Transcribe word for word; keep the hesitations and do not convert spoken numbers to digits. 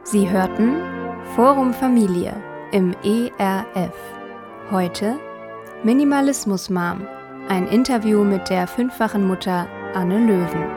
Sie hörten Forum Familie im E R F. Heute Minimalismus Mom, ein Interview mit der fünffachen Mutter Anne Löwen.